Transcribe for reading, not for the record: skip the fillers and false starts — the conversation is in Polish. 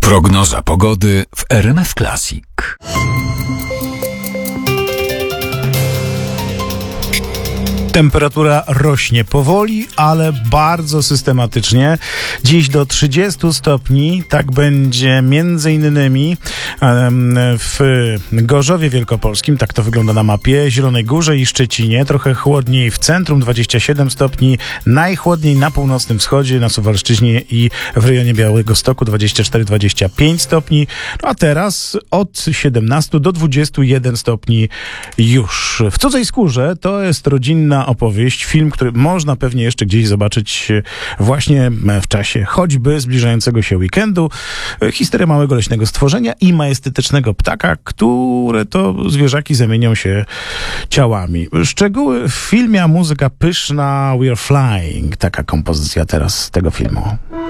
Prognoza pogody w RMF Classic. Temperatura rośnie powoli, ale bardzo systematycznie. Dziś do 30 stopni. Tak będzie między innymi w Gorzowie Wielkopolskim, tak to wygląda na mapie, Zielonej Górze i Szczecinie. Trochę chłodniej w centrum, 27 stopni. Najchłodniej na północnym wschodzie, na Suwalszczyźnie i w rejonie Białegostoku 24-25 stopni. No a teraz od 17 do 21 stopni już. W Cudzej Skórze to jest rodzinna opowieść, film, który można pewnie jeszcze gdzieś zobaczyć właśnie w czasie choćby zbliżającego się weekendu. Historia małego leśnego stworzenia i majestetycznego ptaka, które to zwierzaki zamienią się ciałami. Szczegóły w filmie, a muzyka pyszna. We Are Flying. Taka kompozycja teraz z tego filmu.